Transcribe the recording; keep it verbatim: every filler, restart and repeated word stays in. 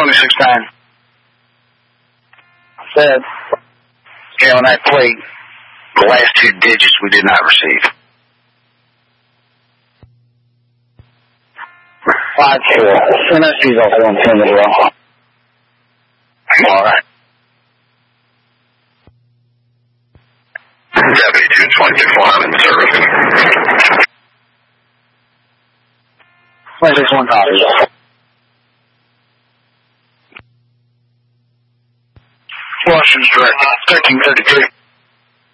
twenty-six nine. Said. Yeah, on that plate, the last two digits we did not receive. Five four. N S C's also on ten as well. All right. Deputy two twenty-four, I'm in service. twenty-six one copy. Washington's direct, thirteen thirty-three.